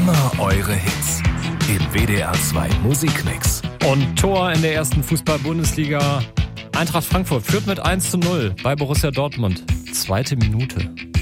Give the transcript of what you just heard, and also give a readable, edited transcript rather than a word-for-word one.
Immer eure Hits im WDR 2 Musikmix. Und Tor in der ersten Fußball-Bundesliga. Eintracht Frankfurt führt mit 1:0 bei Borussia Dortmund. Zweite Minute.